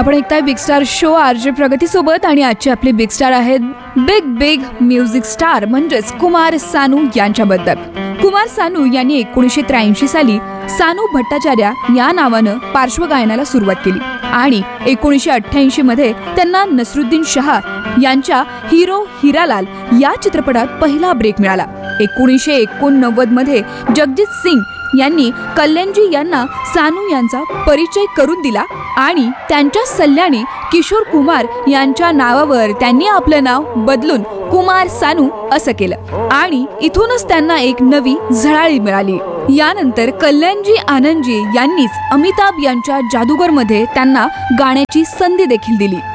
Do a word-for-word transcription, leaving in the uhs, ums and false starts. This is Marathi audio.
आपण ऐकताय बिग स्टार शो आरजे प्रगती सोबत आणि आजचे आपले बिग स्टार आहेत बिग बिग म्युझिक स्टार म्हणजेच कुमार सानू यांच्याबद्दल. कुमार सानू यांनी एकोणीसशे त्र्याऐंशी साली सानू भट्टाचार्य या नावानं पार्श्वगायनाला सुरुवात केली आणि एकोणीसशे अठ्ठ्याऐंशी मध्ये त्यांना नसरुद्दीन शाह यांच्या हिरो हिरालाल या चित्रपटात पहिला ब्रेक मिळाला. एकोणीसशे एकोणनव्वद मध्ये जगजित सिंग यांनी कल्याणजी यांना सानू यांचा परिचय करून दिला आणि त्यांच्या सल्ल्याने किशोर कुमार यांच्या नावावर त्यांनी आपलं नाव बदलून कुमार सानू असं केलं आणि इथूनच त्यांना एक नवी झळाळी मिळाली. यानंतर कल्याणजी आनंदजी यांनीच अमिताभ यांच्या जादूगर मध्ये त्यांना गाण्याची संधी देखील दिली.